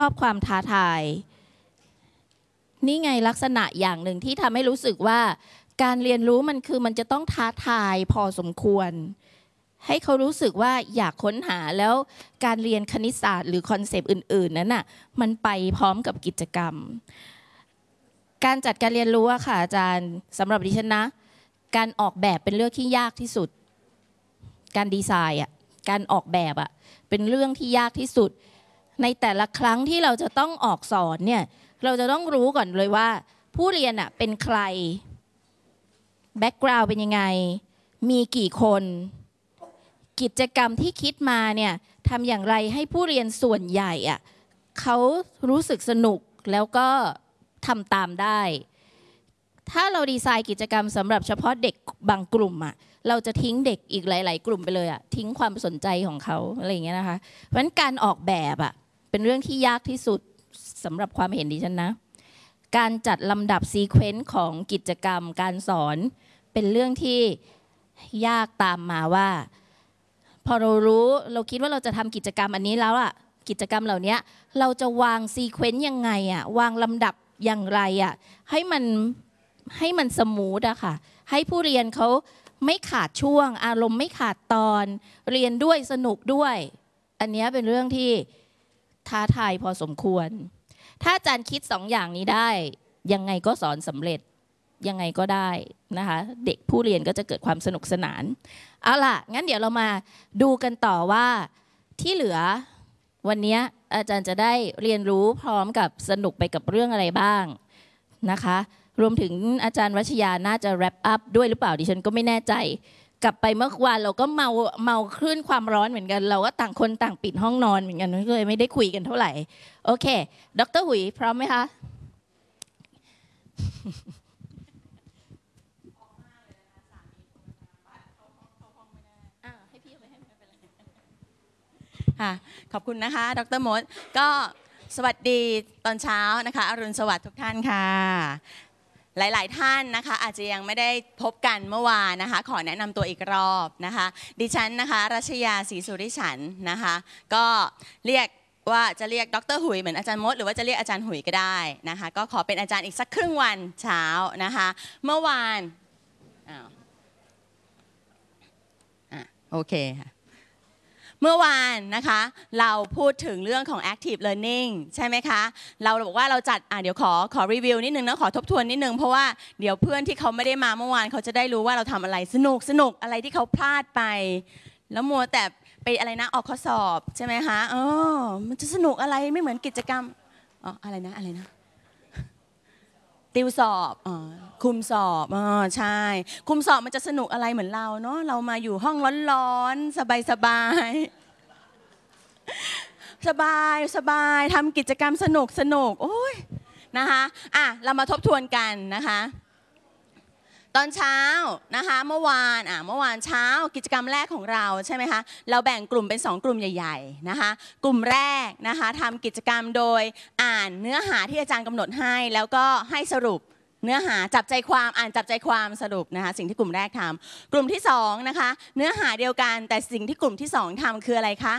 ชอบความท้าทายนี่ไงลักษณะอย่างหนึ่งที่ทำให้รู้สึกว่าการเรียนรู้มันจะต้องท้าทายพอสมควรให้เขารู้สึกว่าอยากค้นหาแล้วการเรียนคณิตศาสตร์หรือคอนเซปต์อื่นๆนั้นน่ะมันไปพร้อมกับกิจกรรมการจัดการเรียนรู้อะค่ะอาจารย์สำหรับดิฉันนะการออกแบบเป็นเรื่องที่ยากที่สุดการดีไซน์การออกแบบเป็นเรื่องที่ยากที่สุดในแต่ละครั้งที่เราจะต้องออกสอนเนี่ยเราจะต้องรู้ก่อนเลยว่าผู้เรียนเป็นใครแบ็กกราวด์เป็นยังไงมีกี่คนกิจกรรมที่คิดมาเนี่ยทำอย่างไรให้ผู้เรียนส่วนใหญ่เขารู้สึกสนุกแล้วก็ทำตามได้ถ้าเราดีไซน์กิจกรรมสำหรับเฉพาะเด็กบางกลุ่มเราจะทิ้งเด็กอีกหลายๆกลุ่มไปเลยทิ้งความสนใจของเขาอะไรอย่างเงี้ยนะคะเพราะฉะนั้นการออกแบบเป็นเรื่องที่ยากที่สุดสำหรับความเห็นดิฉันนะการจัดลำดับซีเควนซ์ของกิจกรรมการสอนเป็นเรื่องที่ยากตามมาว่าพอเราคิดว่าเราจะทำกิจกรรมอันนี้แล้วกิจกรรมเหล่านี้เราจะวางซีเควนซ์ยังไงวางลำดับอย่างไรให้มันสมูทค่ะให้ผู้เรียนเขาไม่ขาดช่วงอารมณ์ไม่ขาดตอนเรียนด้วยสนุกด้วยอันนี้เป็นเรื่องที่ท้าทายพอสมควรถ้าอาจารย์คิด2 อย่างนี้ได้ยังไงก็สอนสำเร็จยังไงก็ได้นะคะเด็กผู้เรียนก็จะเกิดความสนุกสนานเอาล่ะงั้นเดี๋ยวเรามาดูกันต่อว่าที่เหลือวันนี้อาจารย์จะได้เรียนรู้พร้อมกับสนุกไปกับเรื่องอะไรบ้างนะคะรวมถึงอาจารย์วัชยาน่าจะแรปอัพด้วยหรือเปล่าดิฉันก็ไม่แน่ใจกลับไปเมื่อวานเราก็เมาคลื่นความร้อนเหมือนกันเราก็ต่างคนต่างปิดห้องนอนเหมือนกันก็เลยไม่ได้คุยกันเท่าไหร่โอเคดร.หุยพร้อมไหมคะขอบคุณนะคะดร.มดก็สวัสดีตอนเช้านะคะอรุณสวัสดิ์ทุกท่านค่ะหลายๆท่านนะคะอาจจะยังไม่ได้พบกันเมื่อวานนะคะขอแนะนำตัวอีกรอบนะคะดิฉันนะคะรัชยาศรีสุริฉันนะคะก็เรียกว่าจะเรียกดร.หุยเหมือนอาจารย์มดหรือว่าจะเรียกอาจารย์หุยก็ได้นะคะก็ขอเป็นอาจารย์อีกสักครึ่งวันเช้านะคะเมื่อวานโอเคค่ะเมื่อวานนะคะเราพูดถึงเรื่องของ active learning ใช่ไหมคะเราบอกว่าเราจัดเดี๋ยวขอรีวิวนิดนึงนะขอทบทวนนิดนึงเพราะว่าเดี๋ยวเพื่อนที่เขาไม่ได้มาเมื่อวานเขาจะได้รู้ว่าเราทำอะไรสนุกอะไรที่เขาพลาดไปแล้วมัวแต่ไปอะไรนะออกข้อสอบใช่ไหมคะมันจะสนุกอะไรไม่เหมือนกิจกรรมอะไรนะติวสอบคุมสอบใช่คุมสอบมันจะสนุกอะไรเหมือนเราเนาะเรามาอยู่ห้องร้อนๆสบายทำกิจกรรมสนุกโอ้ยนะคะเรามาทบทวนกันนะคะตอนเช้านะคะเมื่อวานเช้ากิจกรรมแรกของเราใช่ไหมคะเราแบ่งกลุ่มเป็น2 กลุ่มใหญ่ๆนะคะกลุ่มแรกนะคะทำกิจกรรมโดยอ่านเนื้อหาที่อาจารย์กำหนดให้แล้วก็ให้สรุปเนื้อหาจับใจความจับใจความสรุปนะคะสิ่งที่กลุ่มแรกทำกลุ่มที่2นะคะเนื้อหาเดียวกันแต่สิ่งที่กลุ่มที่2ทำคืออะไรคะ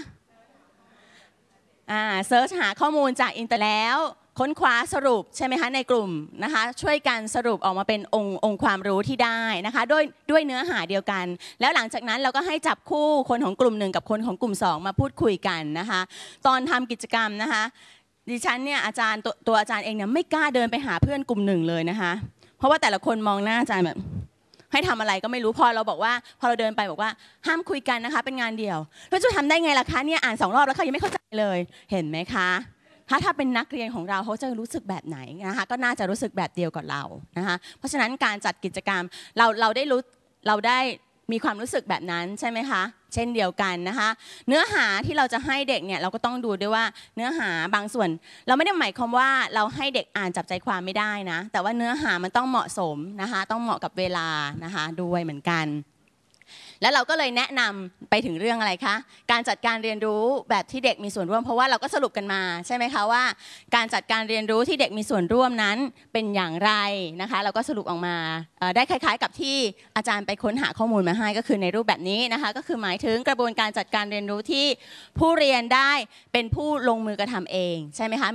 เซิร์ชหาข้อมูลจากอินเทอร์เน็ตแล้วค้นคว้าสรุปใช่ไหมคะในกลุ่มนะคะช่วยกันสรุปออกมาเป็นองค์ความรู้ที่ได้นะคะด้วยเนื้อหาเดียวกันแล้วหลังจากนั้นเราก็ให้จับคู่คนของกลุ่ม1กับคนของกลุ่ม2มาพูดคุยกันนะคะตอนทำกิจกรรมนะคะดิฉันเนี่ยอาจารย์ตัวอาจารย์เองเนี่ยไม่กล้าเดินไปหาเพื่อนกลุ่ม1เลยนะคะเพราะว่าแต่ละคนมองหน้าอาจารย์แบบให้ทำอะไรก็ไม่รู้พอเราเดินไปบอกว่าห้ามคุยกันนะคะเป็นงานเดี่ยวแล้วจะทำได้ไงล่ะคะเนี่ยอ่าน2 รอบแล้วเขายังไม่เข้าใจเลยเห็นไหมคะถ้าเป็นนักเรียนของเราเขาจะรู้สึกแบบไหนนะคะก็น่าจะรู้สึกแบบเดียวกับเรานะคะเพราะฉะนั้นการจัดกิจกรรมเราได้มีความรู้สึกแบบนั้นใช่ไหมคะเช่นเดียวกันนะคะเนื้อหาที่เราจะให้เด็กเนี่ยเราก็ต้องดูด้วยว่าเนื้อหาบางส่วนเราไม่ได้หมายความว่าเราให้เด็กอ่านจับใจความไม่ได้นะแต่ว่าเนื้อหามันต้องเหมาะสมนะคะต้องเหมาะกับเวลานะคะด้วยเหมือนกันแล้วเราก็เลยแนะนำไปถึงเรื่องอะไรคะการจัดการเรียนรู้แบบที่เด็กมีส่วนร่วมเพราะว่าเราก็สรุปกันมาใช่ไหมคะว่าการจัดการเรียนรู้ที่เด็กมีส่วนร่วมนั้นเป็นอย่างไรนะคะเราก็สรุปออกมาได้คล้ายๆกับที่อาจารย์ไปค้นหาข้อมูลมาให้ก็คือในรูปแบบนี้นะคะก็คือหมายถึงกระบวนการจัดการเรียนรู้ที่ผู้เรียนได้เป็นผู้ลงมือกระทำเองใช่ไหมคะ